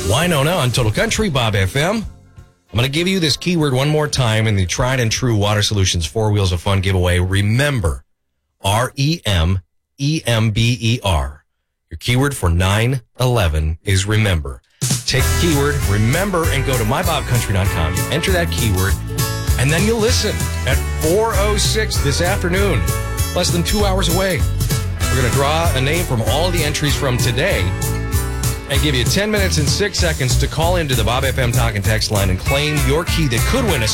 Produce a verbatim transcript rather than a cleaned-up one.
Winona on Total Country, Bob F M. I'm going to give you this keyword one more time in the tried and true Water Solutions Four Wheels of Fun giveaway. Remember. R E M E M B E R. Your keyword for nine eleven is remember. Take the keyword, remember, and go to my bob country dot com. You enter that keyword, and then you listen at four oh six this afternoon, less than two hours away. We're going to draw a name from all the entries from today and give you ten minutes and six seconds to call into the Bob F M Talk and Text line and claim your key that could win a